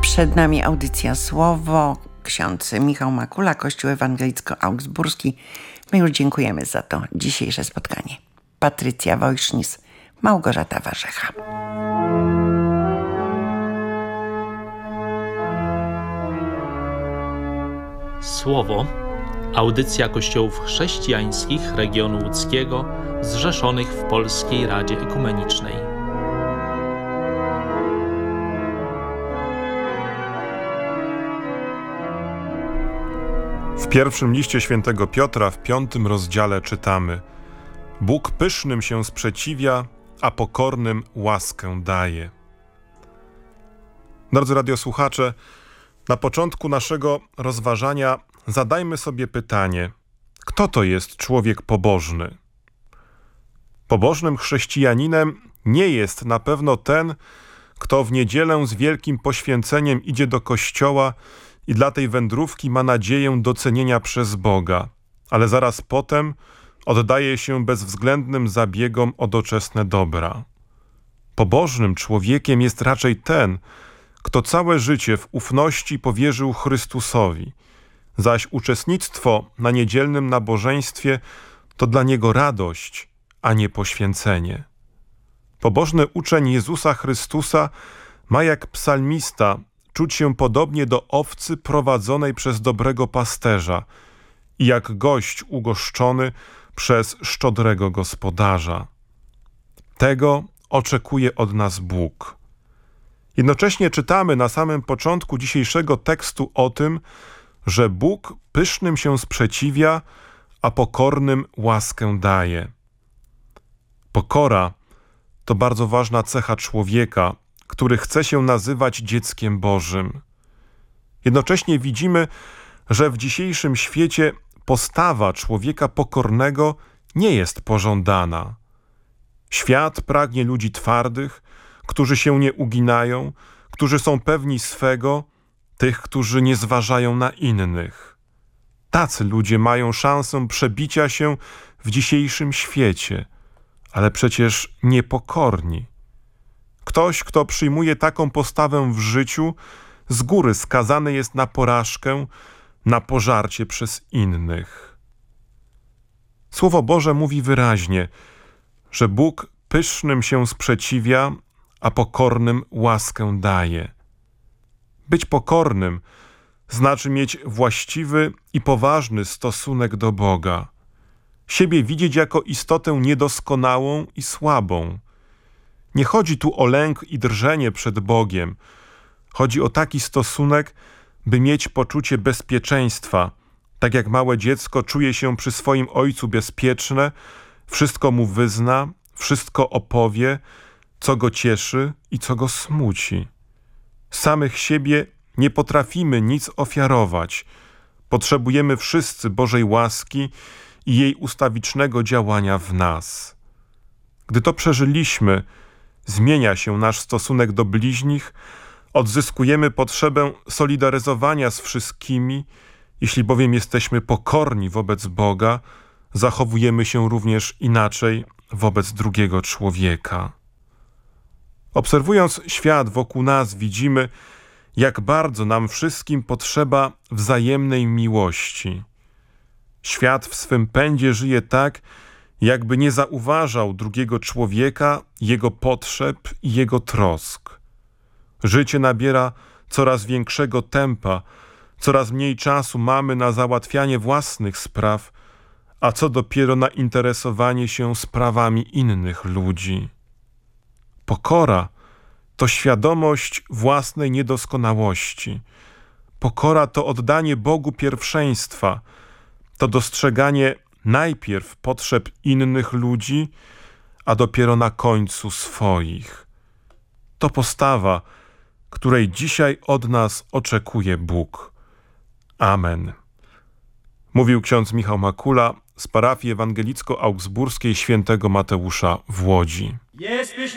Przed nami audycja Słowo. Ksiądz Michał Makula, Kościół Ewangelicko-Augsburski. My już dziękujemy za to dzisiejsze spotkanie. Patrycja Wojsznis, Małgorzata Warzecha. Słowo. Audycja kościołów chrześcijańskich regionu łódzkiego zrzeszonych w Polskiej Radzie Ekumenicznej. W pierwszym liście świętego Piotra w 5 rozdziale czytamy: Bóg pysznym się sprzeciwia, a pokornym łaskę daje. Drodzy radiosłuchacze, na początku naszego rozważania zadajmy sobie pytanie: kto to jest człowiek pobożny? Pobożnym chrześcijaninem nie jest na pewno ten, kto w niedzielę z wielkim poświęceniem idzie do kościoła i dla tej wędrówki ma nadzieję docenienia przez Boga, ale zaraz potem oddaje się bezwzględnym zabiegom o doczesne dobra. Pobożnym człowiekiem jest raczej ten, kto całe życie w ufności powierzył Chrystusowi, zaś uczestnictwo na niedzielnym nabożeństwie to dla niego radość, a nie poświęcenie. Pobożny uczeń Jezusa Chrystusa ma jak psalmista czuć się podobnie do owcy prowadzonej przez dobrego pasterza i jak gość ugoszczony przez szczodrego gospodarza. Tego oczekuje od nas Bóg. Jednocześnie czytamy na samym początku dzisiejszego tekstu o tym, że Bóg pysznym się sprzeciwia, a pokornym łaskę daje. Pokora to bardzo ważna cecha człowieka, który chce się nazywać dzieckiem Bożym. Jednocześnie widzimy, że w dzisiejszym świecie postawa człowieka pokornego nie jest pożądana. Świat pragnie ludzi twardych, którzy się nie uginają, którzy są pewni swego, tych, którzy nie zważają na innych. Tacy ludzie mają szansę przebicia się w dzisiejszym świecie, ale przecież niepokorni. Ktoś, kto przyjmuje taką postawę w życiu, z góry skazany jest na porażkę, na pożarcie przez innych. Słowo Boże mówi wyraźnie, że Bóg pysznym się sprzeciwia, a pokornym łaskę daje. Być pokornym znaczy mieć właściwy i poważny stosunek do Boga. Siebie widzieć jako istotę niedoskonałą i słabą. Nie chodzi tu o lęk i drżenie przed Bogiem. Chodzi o taki stosunek, by mieć poczucie bezpieczeństwa, tak jak małe dziecko czuje się przy swoim ojcu bezpieczne, wszystko mu wyzna, wszystko opowie, co go cieszy i co go smuci. Samych siebie nie potrafimy nic ofiarować. Potrzebujemy wszyscy Bożej łaski i jej ustawicznego działania w nas. Gdy to przeżyliśmy, zmienia się nasz stosunek do bliźnich, odzyskujemy potrzebę solidaryzowania z wszystkimi. Jeśli bowiem jesteśmy pokorni wobec Boga, zachowujemy się również inaczej wobec drugiego człowieka. Obserwując świat wokół nas, widzimy, jak bardzo nam wszystkim potrzeba wzajemnej miłości. Świat w swym pędzie żyje tak, jakby nie zauważał drugiego człowieka, jego potrzeb i jego trosk. Życie nabiera coraz większego tempa, coraz mniej czasu mamy na załatwianie własnych spraw, a co dopiero na interesowanie się sprawami innych ludzi. Pokora to świadomość własnej niedoskonałości. Pokora to oddanie Bogu pierwszeństwa, to dostrzeganie najpierw potrzeb innych ludzi, a dopiero na końcu swoich. To postawa, której dzisiaj od nas oczekuje Bóg. Amen. Mówił ksiądz Michał Makula z parafii ewangelicko-augsburskiej świętego Mateusza w Łodzi.